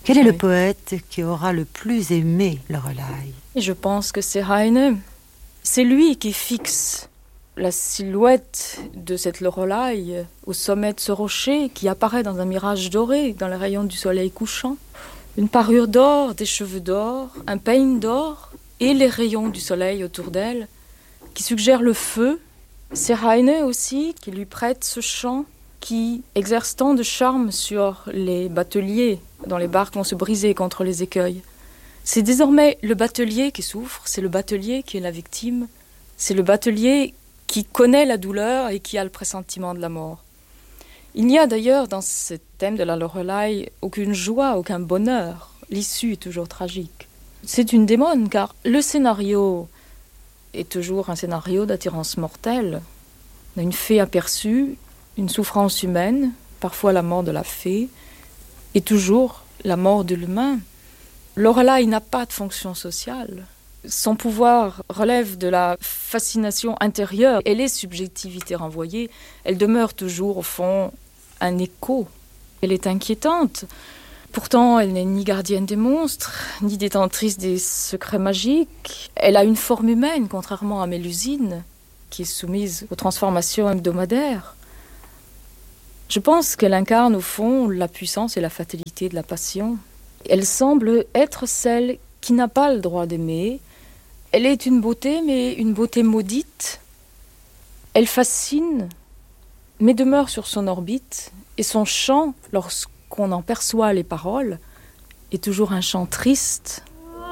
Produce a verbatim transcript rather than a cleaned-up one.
Quel est oui. le poète qui aura le plus aimé Loreley? Et je pense que c'est Heine. C'est lui qui fixe la silhouette de cette Loreley au sommet de ce rocher qui apparaît dans un mirage doré, dans les rayons du soleil couchant. Une parure d'or, des cheveux d'or, un peigne d'or et les rayons du soleil autour d'elle qui suggèrent le feu. C'est Heine aussi qui lui prête ce chant qui exerce tant de charme sur les bateliers dont les barques vont se briser contre les écueils. C'est désormais le batelier qui souffre, c'est le batelier qui est la victime, c'est le batelier qui connaît la douleur et qui a le pressentiment de la mort. Il n'y a d'ailleurs dans ce thème de la Loreley aucune joie, aucun bonheur. L'issue est toujours tragique. C'est une démone car le scénario est toujours un scénario d'attirance mortelle. On a une fée aperçue, une souffrance humaine, parfois la mort de la fée, et toujours la mort de l'humain. Loreley n'a pas de fonction sociale. Son pouvoir relève de la fascination intérieure et les subjectivités renvoyées. Elle demeure toujours, au fond, un écho. Elle est inquiétante. Pourtant, elle n'est ni gardienne des monstres, ni détentrice des secrets magiques. Elle a une forme humaine, contrairement à Mélusine, qui est soumise aux transformations hebdomadaires. Je pense qu'elle incarne, au fond, la puissance et la fatalité de la passion. Elle semble être celle qui n'a pas le droit d'aimer. Elle est une beauté, mais une beauté maudite. Elle fascine, mais demeure sur son orbite. Et son chant, lorsqu'on en perçoit les paroles, est toujours un chant triste,